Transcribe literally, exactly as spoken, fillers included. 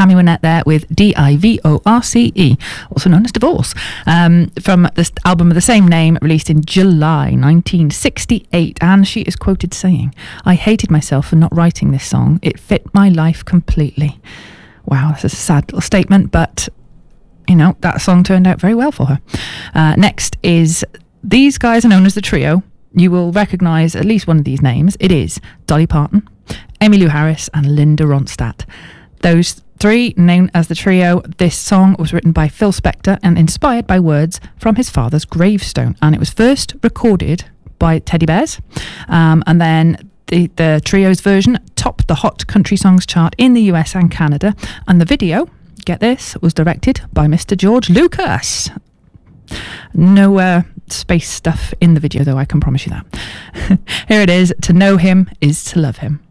Tammy Wynette there with D I V O R C E, also known as Divorce, um, from this album of the same name, released in July nineteen sixty-eight. And she is quoted saying, "I hated myself for not writing this song. It fit my life completely." Wow, that's a sad little statement, but you know, that song turned out very well for her. Uh, next is, these guys are known as the Trio. You will recognise at least one of these names. It is Dolly Parton, Emmylou Harris and Linda Ronstadt. Those three, known as the Trio. This song was written by Phil Spector and inspired by words from his father's gravestone. And it was first recorded by Teddy Bears. Um, and then the, the Trio's version topped the Hot Country Songs chart in the U S and Canada. And the video, get this, was directed by Mister George Lucas. No uh, space stuff in the video, though, I can promise you that. Here it is. To know him is to love him.